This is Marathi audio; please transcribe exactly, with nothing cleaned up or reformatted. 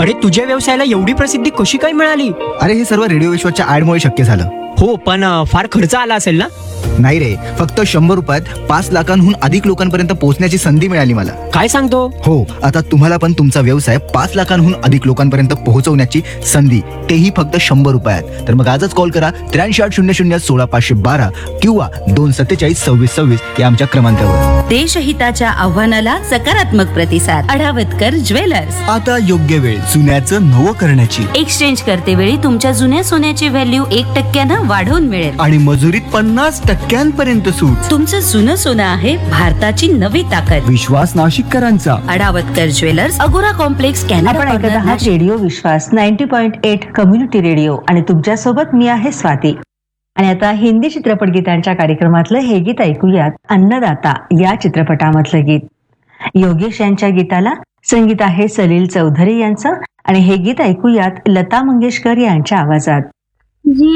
अरे तुझ्या व्यवसायाला एवढी प्रसिद्धी कशी काय मिळाली? अरे हे सर्व रेडिओ विश्वाच्या ऍडमुळे शक्य झालं. हो, पण अ, फार खर्च आला असेल ना? नाही रे, फक्त शंभर रुपयात पाच लाखांहून अधिक लोकांपर्यंत पोहोचण्याची संधी मिळाली मला. काय सांगतो? हो, आता तुम्हाला पण तुमचा व्यवसाय पाच लाखांहून अधिक लोकांपर्यंत पोहोचवण्याची संधी, तेही फक्त शंभर रुपयात. तर मग आजच कॉल करा त्र्याऐंशी आठ शून्य शून्य सोळा पाचशे बारा किंवा दोन सत्तेचाळीस सव्वीस सव्वीस या आमच्या क्रमांकावर. देशहिताच्या आव्हानाला सकारात्मक प्रतिसाद. अढावतकर ज्वेलर्स. आता योग्य वेळ जुन्याचं नवं करण्याची. एक्सचेंज करते वेळी तुमच्या जुन्या सोन्याची व्हॅल्यू एक टक्क्यानं वाढवून मिळेल आणि मजुरीत पन्नास टक्क्यांपर्यंत सूट. तुमचं जुनं सोनं आहे भारताची नवी ताकद. विश्वास नाशिककरांचा. अढावतकर ज्वेलर्स, अगोरा कॉम्प्लेक्स, कॅनडा. आपण ऐकत आहात रेडिओ विश्वास ninety point eight community radio आणि तुमच्या सोबत मी आहे स्वाती. आणि आता हिंदी चित्रपट गीतांच्या कार्यक्रमातलं हे गीत ऐकूयात. अन्नदाता या चित्रपटामधलं गीत. योगेश यांच्या गीताला संगीत आहे सलील चौधरी यांचं आणि हे गीत ऐकूयात लता मंगेशकर यांच्या आवाजात.